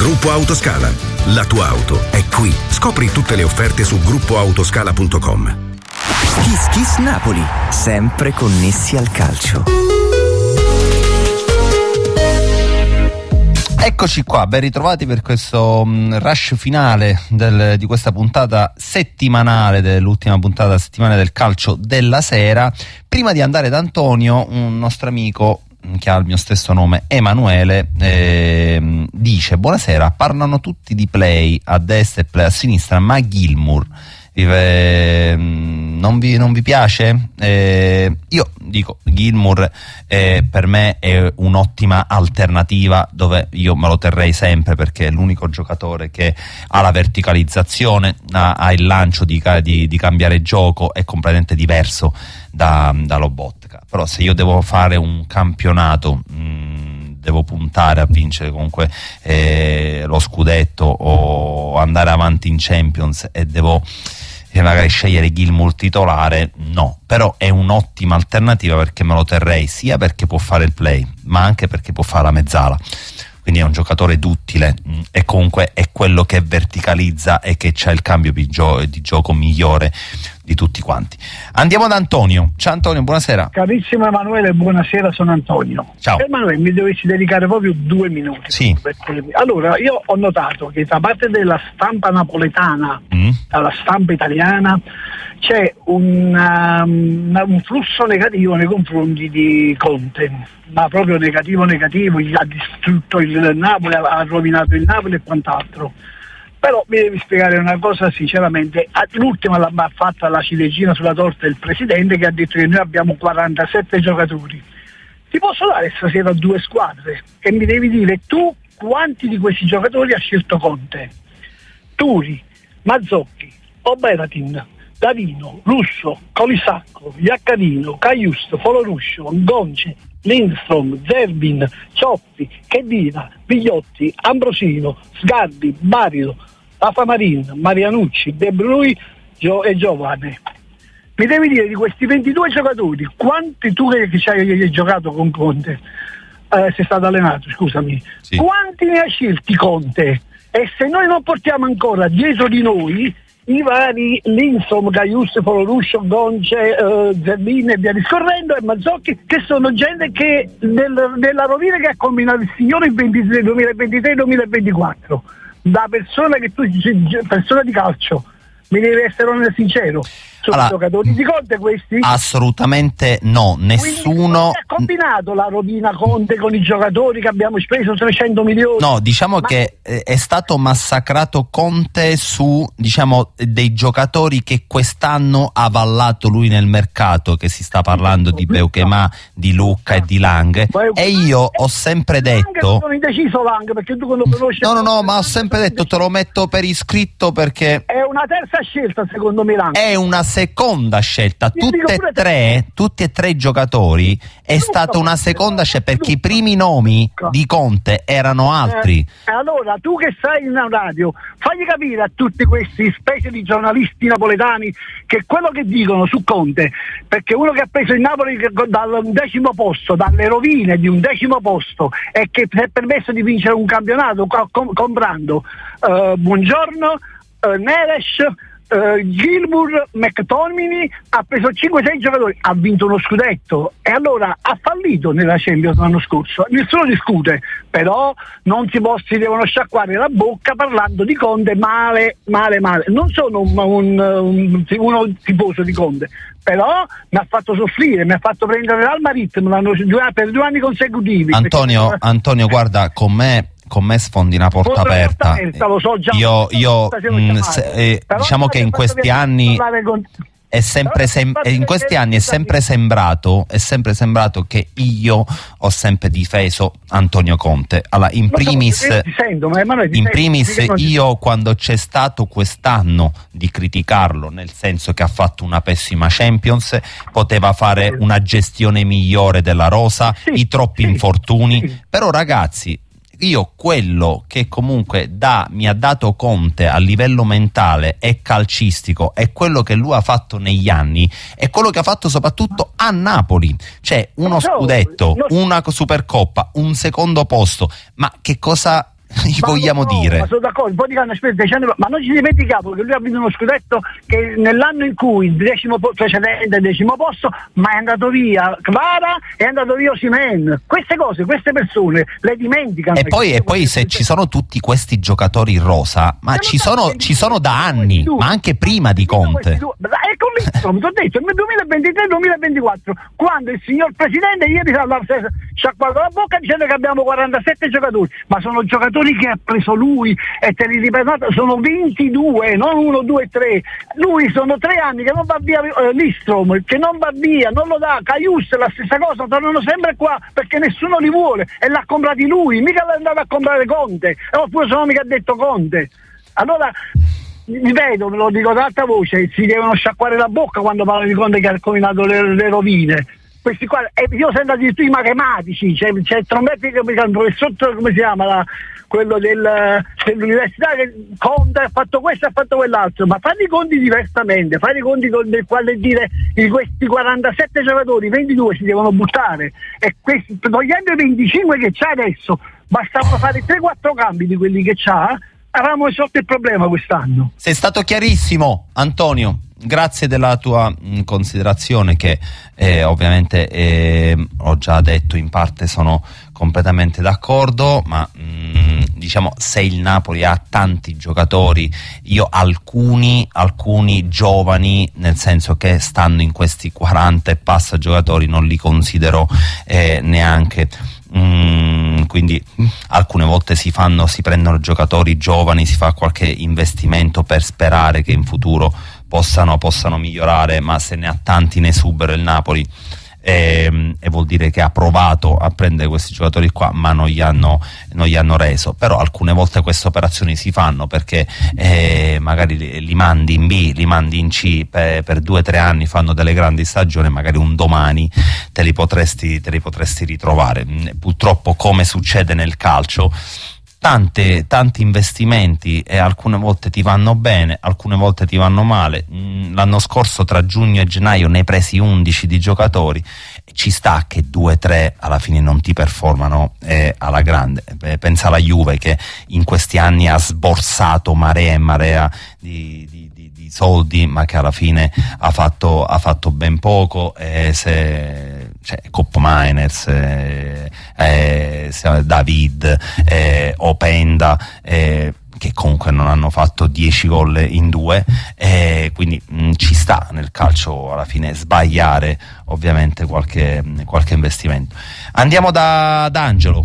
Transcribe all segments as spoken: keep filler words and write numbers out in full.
Gruppo Autoscala. La tua auto è qui. Scopri tutte le offerte su gruppo autoscala punto com. Kiss Kiss Napoli, sempre connessi al calcio. Eccoci qua, ben ritrovati per questo um, rush finale del, di questa puntata settimanale, dell'ultima puntata settimanale del calcio della sera. Prima di andare da Antonio, un nostro amico che ha il mio stesso nome, Emanuele, eh, dice: buonasera, parlano tutti di play a destra e play a sinistra, ma Gilmour eh, non, vi, non vi piace? Eh, io dico, Gilmour eh, per me è un'ottima alternativa, dove io me lo terrei sempre, perché è l'unico giocatore che ha la verticalizzazione, ha, ha il lancio di, di, di cambiare gioco, è completamente diverso da, da Lobotka. Però se io devo fare un campionato, mh, devo puntare a vincere comunque eh, lo scudetto o andare avanti in Champions e devo eh, magari scegliere Gilmour titolare, no, però è un'ottima alternativa, perché me lo terrei sia perché può fare il play, ma anche perché può fare la mezzala. Quindi è un giocatore duttile mh, e comunque è quello che verticalizza e che c'ha il cambio di, gio- di gioco migliore di tutti quanti. Andiamo da Antonio. Ciao Antonio, buonasera. Carissimo Emanuele, buonasera, sono Antonio. Ciao. Emanuele, mi dovessi dedicare proprio due minuti. Sì. Perché, allora, io ho notato che da parte della stampa napoletana, Mm. dalla stampa italiana, c'è un, um, un flusso negativo nei confronti di Conte, ma proprio negativo negativo, gli ha distrutto il Napoli, ha rovinato il Napoli e quant'altro. Però mi devi spiegare una cosa sinceramente, l'ultima l'ha fatta la ciliegina sulla torta il presidente, che ha detto che noi abbiamo quarantasette giocatori. Ti posso dare stasera due squadre e mi devi dire tu quanti di questi giocatori ha scelto Conte. Turi, Mazzocchi, Oberatin, Davino, Russo, Colisacco, Iaccarino, Caiusto, Foloruscio, Gonce, Lindstrom, Zerbin, Cioppi, Chedina, Bigliotti, Ambrosino, Sgarbi, Barido, Afamarin, Marianucci, De Bruyne Gio- e Giovane. Mi devi dire di questi ventidue giocatori quanti tu che, che ci hai giocato con Conte, eh, sei stato allenato, scusami, Sì. Quanti ne ha scelti Conte? E se noi non portiamo ancora dietro di noi i vari Lindstrom, Gaius, Foloruscio, Gonce, eh, Zerbin e via discorrendo, e Mazzocchi, che sono gente che del, della rovina che ha combinato il signore il duemilaventitré duemilaventiquattro. Da persona che tu persona di calcio mi devi essere sincero, sono allora, giocatori di Conte questi? Assolutamente no, nessuno. Quindi, ha combinato la rovina Conte con i giocatori che abbiamo speso trecento milioni? No, diciamo Ma... che eh, è stato massacrato Conte su, diciamo, dei giocatori che quest'anno ha avallato lui nel mercato, che si sta parlando di Beukema, di Lucca e di Lang, e io ho sempre detto... Sono indeciso Lang, perché tu quando conosci... No, no, no, ma ho sempre detto, te lo metto per iscritto, perché... È una terza scelta secondo me Lang. È una seconda scelta, tutte e tre, tutti e tre i giocatori è stata una seconda scelta, perché i primi nomi di Conte erano altri. Eh, allora tu che sei in radio, fagli capire a tutti questi specie di giornalisti napoletani che quello che dicono su Conte, perché uno che ha preso il Napoli dal decimo posto, dalle rovine di un decimo posto, e che si è permesso di vincere un campionato com- comprando uh, Buongiorno, uh, Neres, Uh, Gilmour, McTominay, ha preso cinque sei giocatori, ha vinto uno scudetto, e allora ha fallito nella Champions l'anno scorso, nessuno discute, però non si, può, si devono sciacquare la bocca parlando di Conte male, male, male. Non sono un, un, un, uno tifoso di Conte, però mi ha fatto soffrire, mi ha fatto prendere l'almaritmo per due anni consecutivi. Antonio, perché... Antonio, guarda, con me con me sfondi una porta Porta aperta. aperta, lo so già. Io, io mh, se, eh, diciamo che in questi anni con... è sempre sem- in questi anni è sempre sembrato è sempre sembrato che io ho sempre difeso Antonio Conte. Allora, in primis, in primis io, quando c'è stato quest'anno di criticarlo, nel senso che ha fatto una pessima Champions, poteva fare una gestione migliore della rosa, sì, i troppi sì, infortuni, sì. Però ragazzi, io quello che comunque da, mi ha dato Conte a livello mentale e calcistico, è quello che lui ha fatto negli anni, è quello che ha fatto soprattutto a Napoli, cioè uno scudetto, una Supercoppa, un secondo posto, ma che cosa... gli ma vogliamo no, dire? Ma sono d'accordo, un po' di anni aspetta, ma non ci dimentichiamo che lui ha vinto uno scudetto che nell'anno in cui il decimo precedente, il decimo posto, ma è andato via Kvara, è andato via Osimhen. Queste cose, queste persone le dimenticano. E poi, e poi se ci sono tutti questi giocatori in rosa, ma ci sono, ci sono da anni, ma anche prima di Conte. E con l'Istrom, ti ho detto, nel duemilaventitré duemilaventiquattro, quando il signor Presidente ieri ha sciacquato la bocca dicendo che abbiamo quarantasette giocatori, ma sono giocatori che ha preso lui, e te li ripeto, sono ventidue, non uno, due, tre. Lui sono tre anni che non va via eh, l'Istrom, che non va via, non lo dà. Caius la stessa cosa, tornano sempre qua perché nessuno li vuole e l'ha comprati lui, mica l'ha andato a comprare Conte, oppure sono mica ha detto Conte. Allora ripeto, ve lo dico ad alta voce, si devono sciacquare la bocca quando parlano di Conte che ha combinato le, le rovine. Questi qua, e io sento addirittura i matematici, c'è, c'è il Trombetti che mi il professor, come si chiama, la, quello del, dell'università, che Conte ha fatto questo e ha fatto quell'altro, ma fate i conti diversamente, fate i conti con del quale dire di questi quarantasette giocatori, ventidue si devono buttare, e questi, togliendo i venticinque che c'ha adesso, bastavano fare tre quattro cambi di quelli che c'ha, avevamo risolto il problema quest'anno. Sei stato chiarissimo, Antonio. Grazie della tua mh, considerazione che eh, ovviamente eh, ho già detto, in parte sono completamente d'accordo, ma mh, diciamo, se il Napoli ha tanti giocatori, io alcuni, alcuni giovani, nel senso che stanno in questi quaranta e passa giocatori, non li considero eh, neanche. Mm, quindi alcune volte si fanno, si prendono giocatori giovani, si fa qualche investimento per sperare che in futuro possano, possano migliorare, ma se ne ha tanti in esubero il Napoli, e, e vuol dire che ha provato a prendere questi giocatori qua ma non gli hanno, non gli hanno reso. Però alcune volte queste operazioni si fanno perché eh, magari li, li mandi in B, li mandi in C per, per due o tre anni, fanno delle grandi stagioni, magari un domani te li potresti, te li potresti ritrovare. Purtroppo, come succede nel calcio, Tante, tanti investimenti e alcune volte ti vanno bene, alcune volte ti vanno male. L'anno scorso tra giugno e gennaio ne hai presi undici di giocatori, ci sta che due tre alla fine non ti performano eh, alla grande. Eh, pensa alla Juve che in questi anni ha sborsato marea e marea di, di, di, di soldi, ma che alla fine ha fatto, ha fatto ben poco. Eh, se cioè Cop Miners, eh, eh, David, eh, Openda, eh, che comunque non hanno fatto dieci gol in due, eh, quindi mh, ci sta nel calcio alla fine sbagliare ovviamente qualche, qualche investimento. Andiamo da, da Angelo.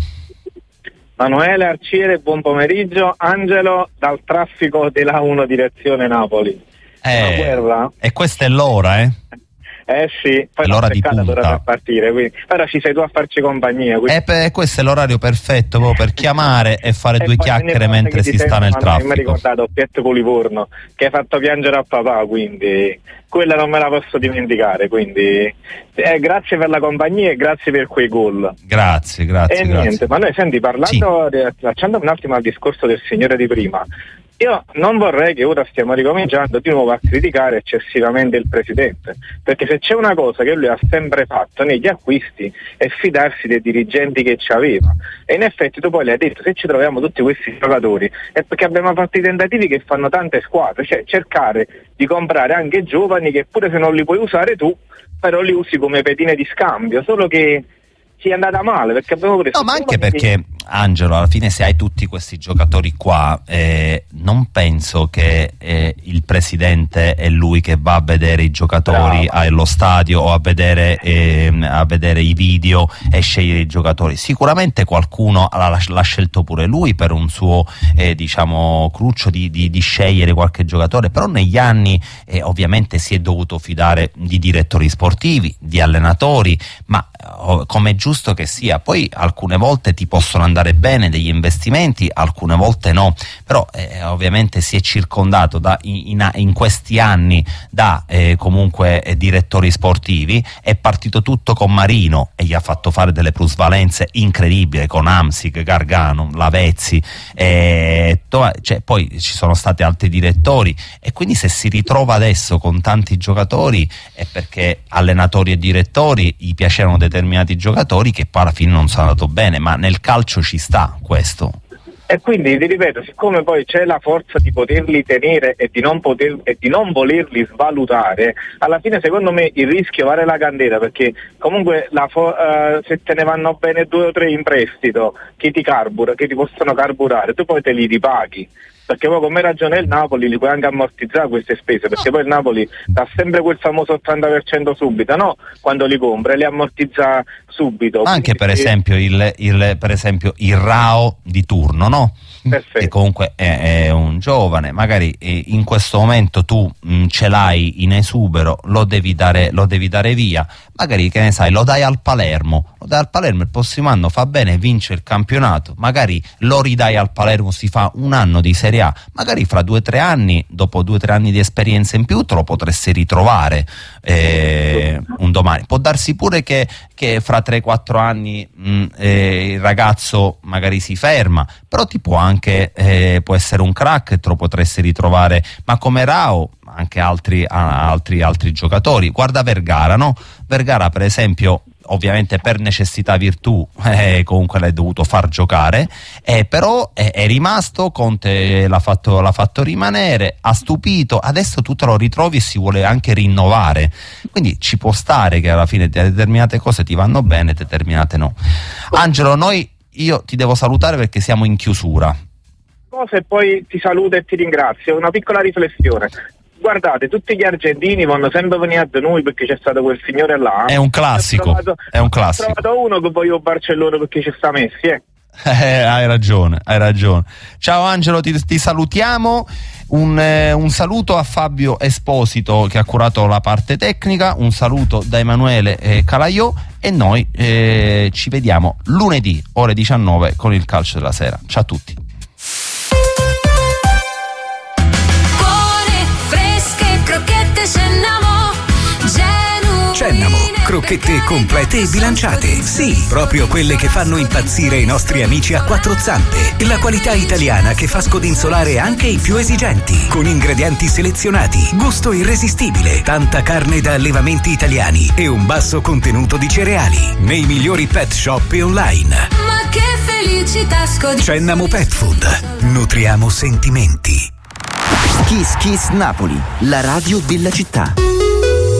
Manuele Arciere, buon pomeriggio. Angelo, dal traffico della uno direzione Napoli. Eh, Una guerra. E questa è l'ora, eh? Eh sì, poi è l'ora di punta. Per partire, quindi. Ora ci sei tu a farci compagnia. E per, questo è l'orario perfetto proprio per chiamare e fare e due chiacchiere mentre si sta nel traffico. Mi ha ricordato Pietro Polivorno che hai fatto piangere a papà, quindi quella non me la posso dimenticare. Quindi eh, grazie per la compagnia e grazie per quei gol. Grazie, grazie. E grazie. niente, ma noi senti, parlando, sì. Lasciando un attimo al discorso del signore di prima. Io non vorrei che ora stiamo ricominciando di nuovo a criticare eccessivamente il presidente, perché se c'è una cosa che lui ha sempre fatto negli acquisti è fidarsi dei dirigenti che ci aveva, e in effetti tu poi le hai detto, se ci troviamo tutti questi giocatori è perché abbiamo fatto i tentativi che fanno tante squadre, cioè cercare di comprare anche giovani che pure se non li puoi usare tu, però li usi come pedine di scambio, solo che ci è andata male perché abbiamo preso. No, ma anche perché, Angelo, alla fine se hai tutti questi giocatori qua, eh, non penso che eh, il presidente è lui che va a vedere i giocatori allo stadio o a vedere, eh, a vedere i video e scegliere i giocatori. Sicuramente qualcuno l'ha, l'ha scelto pure lui per un suo eh, diciamo cruccio di, di, di scegliere qualche giocatore, però negli anni eh, ovviamente si è dovuto fidare di direttori sportivi, di allenatori, ma oh, come è giusto che sia. Poi alcune volte ti possono andare bene degli investimenti, alcune volte no, però eh, ovviamente si è circondato da, in, in questi anni da eh, comunque eh, direttori sportivi. È partito tutto con Marino e gli ha fatto fare delle plusvalenze incredibili con Amsic, Gargano, Lavezzi, eh, to- cioè, poi ci sono stati altri direttori, e quindi se si ritrova adesso con tanti giocatori è perché allenatori e direttori gli piacevano determinati giocatori che poi alla fine non sono andato bene, ma nel calcio ci sta questo. E quindi ti ripeto, siccome poi c'è la forza di poterli tenere e di non poter e di non volerli svalutare, alla fine secondo me il rischio vale la candela, perché comunque la fo- uh, se te ne vanno bene due o tre in prestito che ti carbura, che ti possono carburare, tu poi te li ripaghi. Perché poi come ragione il Napoli li puoi anche ammortizzare queste spese, perché poi il Napoli dà sempre quel famoso ottanta per cento subito, no? Quando li compra e li ammortizza subito. Anche Quindi, per esempio il, il, per esempio il Rao di turno, no? Perfetto. Che comunque è, è un giovane, magari in questo momento tu mh, ce l'hai in esubero, lo devi dare, lo devi dare via, magari che ne sai, lo dai al Palermo, lo dai al Palermo il prossimo anno, fa bene, vince il campionato, magari lo ridai al Palermo, si fa un anno di Serie A, magari fra due o tre anni, dopo due o tre anni di esperienza in più, te lo potresti ritrovare eh, un domani. Può darsi pure che, che fra tre quattro anni mh, eh, il ragazzo magari si ferma, però ti può anche eh, può essere un crack e te lo potresti ritrovare, ma come Rao anche altri, altri, altri giocatori. Guarda Vergara, no? Vergara per esempio, ovviamente per necessità virtù eh, comunque l'hai dovuto far giocare, eh, però è, è rimasto, Conte l'ha fatto, l'ha fatto rimanere, ha stupito, adesso tu te lo ritrovi e si vuole anche rinnovare, quindi ci può stare che alla fine determinate cose ti vanno bene, determinate no. Angelo, noi io ti devo salutare perché siamo in chiusura. E poi ti saluto e ti ringrazio. Una piccola riflessione. Guardate, tutti gli argentini vanno sempre venire da noi perché c'è stato quel signore là. È un classico. Trovato, è un classico. Ho trovato uno che voglio Barcellona perché ci sta Messi, eh. Eh, hai ragione, hai ragione. Ciao Angelo, ti, ti salutiamo. Un, eh, un saluto a Fabio Esposito che ha curato la parte tecnica, un saluto da Emanuele eh, Calaiò e noi eh, ci vediamo lunedì ore diciannove con il calcio della sera. Ciao a tutti. Cennamo, crocchette complete e bilanciate. Sì, proprio quelle che fanno impazzire i nostri amici a quattro zampe. La qualità italiana che fa scodinzolare anche i più esigenti. Con ingredienti selezionati, gusto irresistibile, tanta carne da allevamenti italiani e un basso contenuto di cereali. Nei migliori pet shop e online. Ma che felicità scodinzolare. Cennamo Pet Food. Nutriamo sentimenti. Kiss Kiss Napoli, la radio della città.